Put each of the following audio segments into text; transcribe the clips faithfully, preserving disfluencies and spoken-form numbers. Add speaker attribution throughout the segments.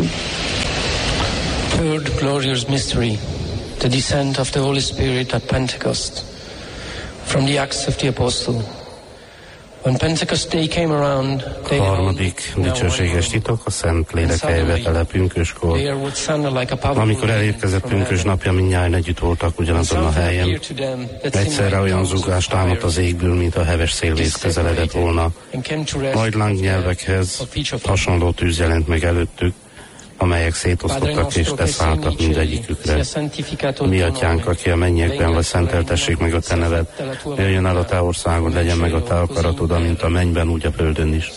Speaker 1: Third glorious mystery, the descent of the Holy Spirit at Pentecost. From the Acts of the Apostle. When Pentecost day came around, they
Speaker 2: harmadik dicsőséges titok, a Szent Lélek eljövetele pünköskor. Amikor elérkezett pünkös napja, mindnyájan együtt voltak ugyanazon a helyen. Egyszerre olyan zúgás támadt az égből, mint a heves szélvész közeledett volna. Majd lángnyelvekhez hasonló tűz jelent meg előttük, amelyek szétosztottak és leszálltak mindegyikükre. Mi atyánk, aki a mennyekben vagy, szenteltessék meg a te neved, jöjjön el a te országod, legyen meg a te akaratod, amint a mennyben, úgy a földön is.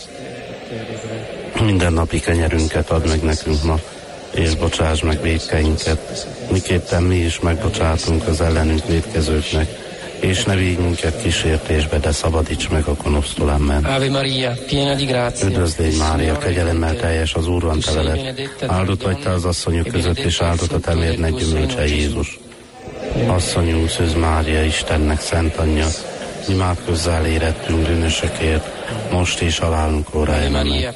Speaker 2: Minden napi kenyerünket add meg nekünk ma, és bocsáss meg vétkeinket, miképpen mi is megbocsátunk az ellenünk vétkezőknek, és ne vigy minket kísértésbe, de szabadíts meg a gonosztól. Amen.
Speaker 1: Ave Maria, piena di grazia.
Speaker 2: Üdvözl légy, Mária, kegyelemmel teljes, az Úr van te veled. Áldott vagy te az asszonyok között, és áldott a te mérnek gyümölcse, Jézus. Asszonyunk, Szűz Mária, Istennek szent anyja, imádkozzál érettünk bűnösökért, most és halálunk óráján. Amen.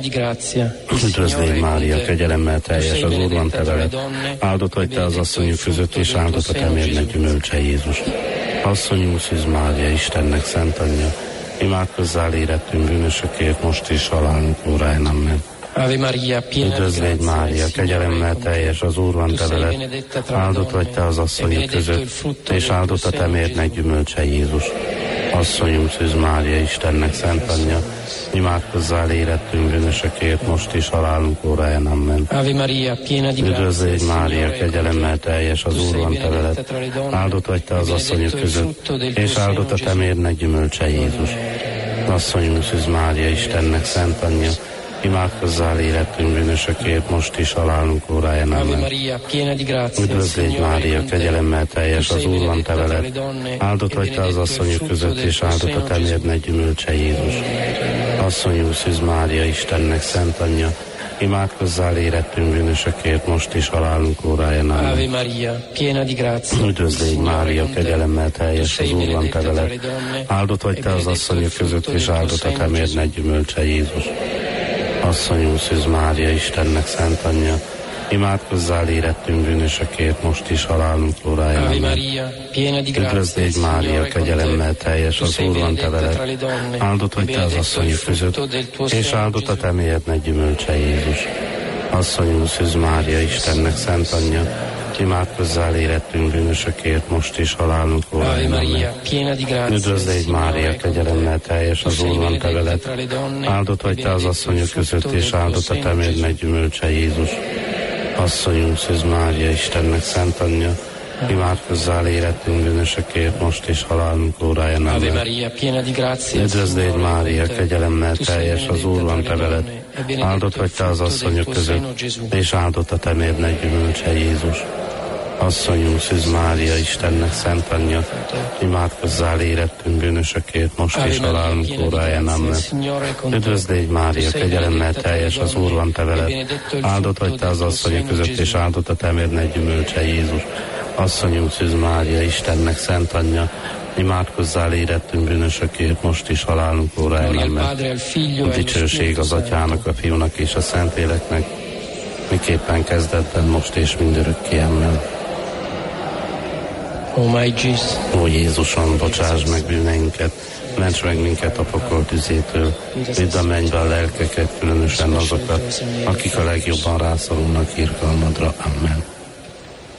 Speaker 2: Üdvözl légy, Mária, kegyelemmel teljes, az Úr van te veled. Áldott vagy te az asszonyok között, és áldott a te mérnek gyümölcse, Jézus. Asszonyunk, Szűz Mária, Istennek szent anyja, imádkozzál érettünk bűnösökért, most is halálunk óráján. Amen. Üdvözl légy, Mária, kegyelemmel teljes, az Úr van te veled. Áldott vagy te az asszonyok között, és áldott a te mérnek gyümölcse, Jézus. Asszonyunk, Szűz Mária, Istennek szent anyja, imádkozzál érettünk bűnösökért, most is halálunk óráján. Amen. Üdvözl légy, Mária, kegyelemmel teljes, az Úr van te veled. Áldott vagy te az asszonyok között, és áldott a te mérnek gyümölcse, Jézus. Asszonyunk, Szűz Mária, Istennek szent anyja, imádkozzál érettünk bűnösökért, most is halálunk óráján. Amen. Üdvözl légy, Mária, kegyelemmel teljes, az Úr van te veled. Áldott vagy te az asszonyok között, és áldott a te mérnek gyümölcse, Jézus. Asszonyunk, Szűz Mária, Istennek szent anyja, imádkozzál érettünk bűnösökért, most is halálunk óráján. Amen. Üdvözl légy, Mária, kegyelemmel teljes, az Úr van te veled. Áldott vagy te az asszonyok között, és áldott a te mérnek gyümölcse, Jézus. Asszonyunk, Szűz Mária, Istennek szent anyja, imádkozzál érettünk bűnösökért, most is halálunk óráján. Amen. Üdvözl légy, Mária, kegyelemmel teljes, az Úr van te veled. Áldott vagy te az asszonyok között, és áldott a te mérnek gyümölcse, Jézus. Asszonyunk, Szűz Mária, Istennek szent anyja, imádkozzál érettünk bűnösökért, most is halálunk óráján. Amen. Üdvözl légy, Mária, kegyelemmel teljes, az Úr van te veled. Áldott vagy te az asszonyok között, és áldott a te mérnek gyümölcse, Jézus. Asszonyunk, Szűz Mária, Istennek szent anyja, imádkozzál érettünk bűnösökért, most is halálunk óráján. Amen. Üdvözl légy, Mária, kegyelemmel teljes, az Úr van te veled. Áldott vagy te az asszonyok között, és áldott a te mérnek gyümölcse, Jézus. Asszonyunk, Szűz Mária, Istennek szent anyja, imádkozzál érettünk bűnösökért, most is halálunk óráján. Amen. Üdvözl légy, Mária, kegyelemmel teljes, az Úr van te veled. Áldott vagy te az asszonyok között, és áldott a te mérnek gyümölcse, Jézus. Asszonyunk, Szűz Mária, Istennek szent anyja, imádkozzál érettünk bűnösökért, most is halálunk óráján. Amen. A dicsőség az Atyának, a Fiúnak és a Szentléleknek, miképpen kezdetben, most és mindörökké. Amen.
Speaker 1: Oh my Jesus.
Speaker 2: Ó Jézusom, bocsáss meg bűneinket, ments meg minket a pokol tüzétől, vidd a mennybe a lelkeket, különösen azokat, akik a legjobban rászorulnak irgalmadra. Amen.